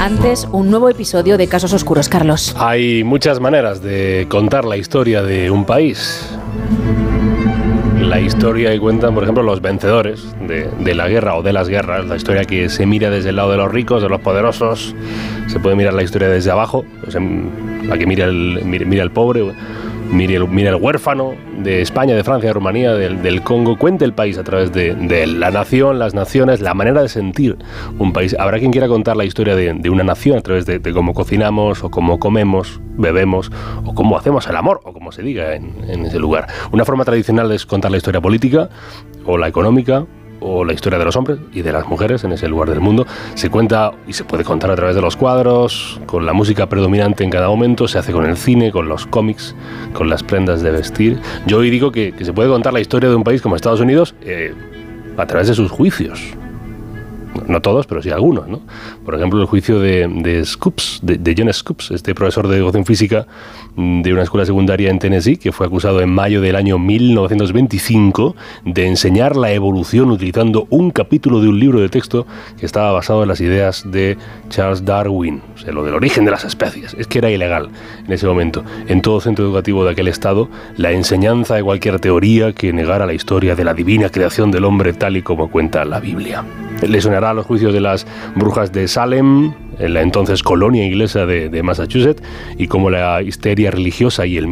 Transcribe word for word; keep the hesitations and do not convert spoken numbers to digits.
Antes, un nuevo episodio de Casos Oscuros, Carlos. Hay muchas maneras de contar la historia de un país. La historia que cuentan, por ejemplo, los vencedores de, de la guerra o de las guerras, la historia que se mira desde el lado de los ricos, de los poderosos, se puede mirar la historia desde abajo, pues, la que mira el, mira, mira el pobre, mira el, mira el huérfano de España, de Francia, de Rumanía, del, del Congo, cuenta el país a través de, de la nación, las naciones, la manera de sentir un país. Habrá quien quiera contar la historia de, de una nación a través de, de cómo cocinamos o cómo comemos, bebemos o cómo hacemos el amor o como se diga en, en ese lugar. Una forma tradicional es contar la historia política o la económica o la historia de los hombres y de las mujeres en ese lugar del mundo. Se cuenta y se puede contar a través de los cuadros, con la música predominante en cada momento, se hace con el cine, con los cómics, con las prendas de vestir. Yo hoy digo que, que se puede contar la historia de un país como Estados Unidos eh, a través de sus juicios. No todos, pero sí algunos, ¿no? Por ejemplo, el juicio de, de Scopes, de, de John Scopes, este profesor de educación física de una escuela secundaria en Tennessee, que fue acusado en mayo del año mil novecientos veinticinco de enseñar la evolución utilizando un capítulo de un libro de texto que estaba basado en las ideas de Charles Darwin, o sea, lo del origen de las especies. Es que era ilegal en ese momento. En todo centro educativo de aquel estado, la enseñanza de cualquier teoría que negara la historia de la divina creación del hombre tal y como cuenta la Biblia. Le sonará a los juicios de las brujas de Salem, en la entonces colonia inglesa de, de Massachusetts, y cómo la histeria religiosa y el